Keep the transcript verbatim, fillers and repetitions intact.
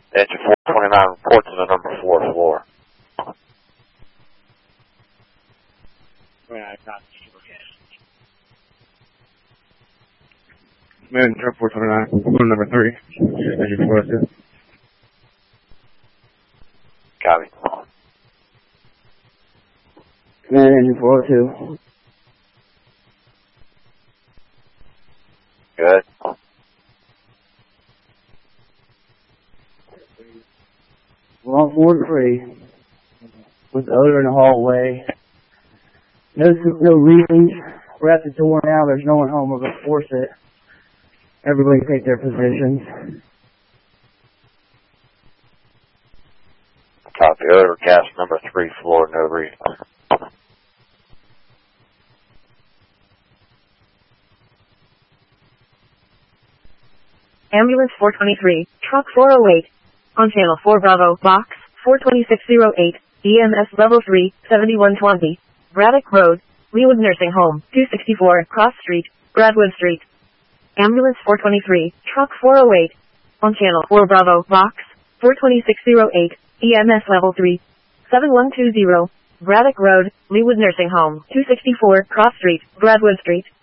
Engine four twenty-nine, report to the number four floor. Yeah, I got you. Man, truck four twenty-nine, floor number three, engine four oh two. Copy. Man, engine four oh two. Good. Long Ward three. With odor in the hallway. No, no readings. We're at the door now. There's no one home. We're going to force it. Everybody take their positions. Copy. Odor gas number three floor, no reading. Ambulance four twenty-three, truck four oh eight. On channel four Bravo, box four twenty-six oh eight, E M S level three, seventy-one twenty. Braddock Road, Leawood Nursing Home, two sixty-four, Cross Street, Bradwood Street. Ambulance four twenty-three, truck four oh eight. On channel four Bravo, box four twenty-six oh eight, E M S level three, seventy-one twenty. Braddock Road, Leawood Nursing Home, two sixty-four, Cross Street, Bradwood Street.